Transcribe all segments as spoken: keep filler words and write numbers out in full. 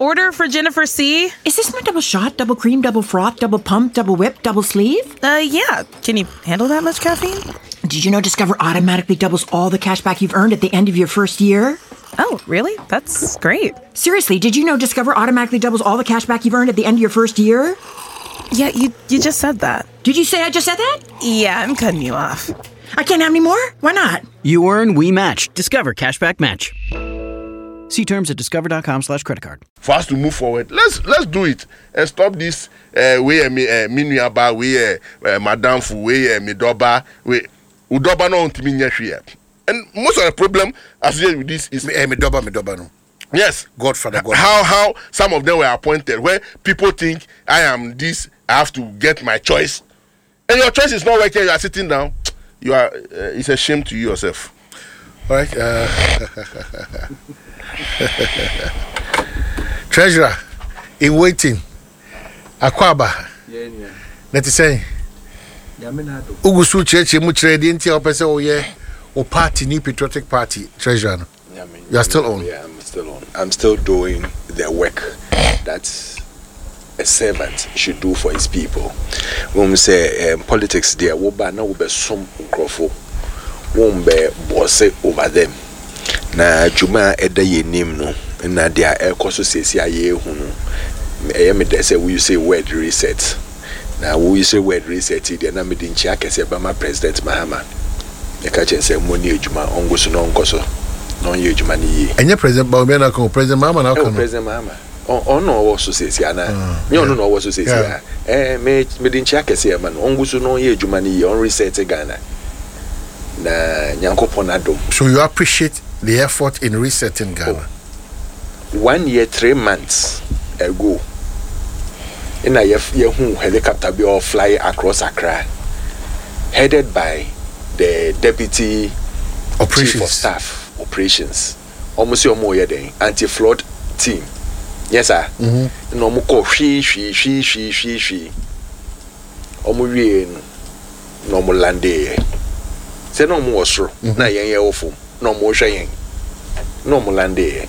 order for Jennifer C. Is this my double shot, double cream, double froth, double pump, double whip, double sleeve? Uh, yeah. Can you handle that much caffeine? Did you know Discover automatically doubles all the cash back you've earned at the end of your first year? Oh, really? That's great. Seriously, did you know Discover automatically doubles all the cash back you've earned at the end of your first year? Yeah, you you just said that. Did you say I just said that? Yeah, I'm cutting you off. I can't have any more? Why not? You earn, we match. Discover Cashback Match. See terms at discover.com slash credit card. For us to move forward, let's let's do it and stop this uh, way me uh, minuaba way uh, madam fu way uh, me doba way udoba no ntimi nya hwe. And most of the problem associated with this is me uh, me doba me doba no. Yes, Godfather, Godfather. How how some of them were appointed where people think I am this, I have to get my choice, and your choice is not working. You are sitting down. You are. Uh, it's a shame to you yourself. All right. Uh, Treasurer, in waiting, Akwaba. Yeah, yeah. Let us say. Ugusu Church, Mutre, the India Opesa, oh yeah, or party, New Patriotic Party, Treasurer. You are still on. Yeah, I'm still on. I'm still doing the work that a servant should do for his people. When we say um, politics, there will be no be some growth, won't be boss over them. Na Juma eda ye name no, na dia e koso sesi aye hu no. E me dey say we say word reset. Na we say word reset there na me din chia kese ba ma President Mahama. E ka chen say money ejuma ongo so no nkoso. No ye ejuma ni ye. Enye President Baumia na ko President Mahama na ko. President Mahama. On on no wo so sesi ana. Me on no wo so sesi a. Eh me me din chia kese ma no ongo so no ye ejuma ni ye on reset Ghana. Na nyankopon adom. So you appreciate the effort in resetting Ghana? Oh. One year, three months ago, in a Yahoo helicopter be all fly across Accra, headed by the Deputy Operations. Chief of Staff Operations, almost your more anti-flood team. Yes, sir. Mm-hmm. No more ko she she she she she she. Omu no more land there. Say no more so. Na yen ye ofo. No more shayin. No more land there.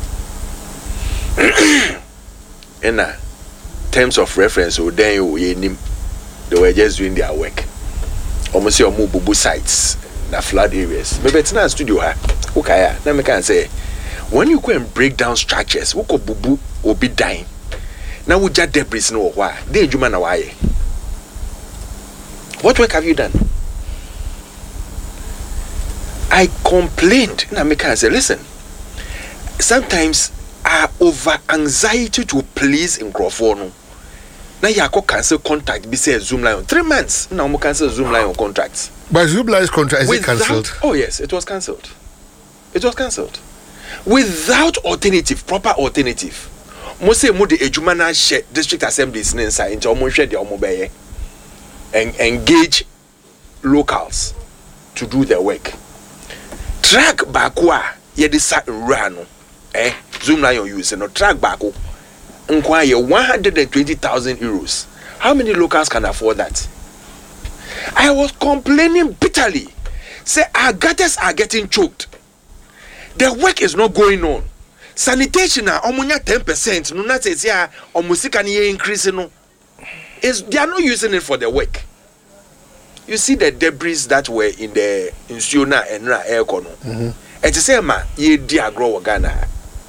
In uh, terms of reference, or then you they were just doing their work. Almost your move bubu sites, the flood areas. Maybe it's not a studio. Okay, now me can say when you go and break down structures, who ko bubu will be dying. Now we just debris no why. They human away. What work have you done? I complained. Now me can say, listen. Sometimes our over anxiety to please in Crawford. Now you can cancel contract. Be say Zoom Lion three months. Now we cancel Zoom Lion contracts. But Zoom Lion's contract is it cancelled? Oh yes, it was cancelled. It was cancelled without alternative, proper alternative. Most say mo the Ejumana district assemblies inside into omo share the omo beye and engage locals to do their work. Track bakwa ye de sa rano eh Zoom Lion use no track bako inquire one hundred twenty thousand euros. How many locals can afford that? I was complaining bitterly. Say our gutters are getting choked. The work is not going on. Sanitation are almost ten percent. No, not say yeah, almost can increase. No, is they are not using it for the work. You see the debris that were in the Insiona and air corner. At the same time, ye dear grow Ghana.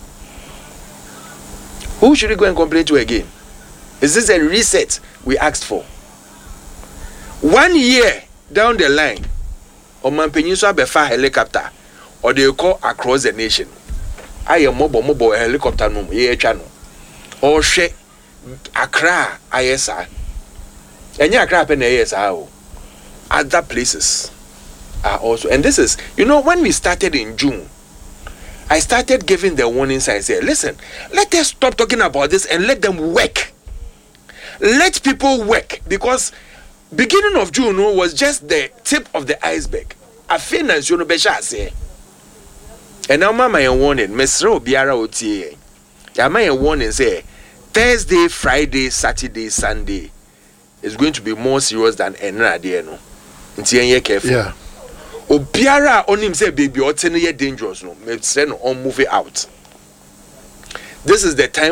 Who should we go and complain to again? Is this a reset we asked for? One year down the line, Oman Peninsula Befa helicopter, or they call across the nation. I am mobile mobile helicopter no ye channel. Or she Accra I S R. And ya Accra pen A S R. Other places are also, and this is, you know, when we started in June, I started giving the warning signs here. Listen, let us stop talking about this and let them work. Let people work, because beginning of June was just the tip of the iceberg. I finance you know besha say. And now mama you warning, Mesro Biara Otie. Ya ma you warning say Thursday, Friday, Saturday, Sunday is going to be more serious than Enra there no. Nti enye careful. Yeah. Obiara onim say baby otene ye dangerous no. Me say no on move it out. This is the time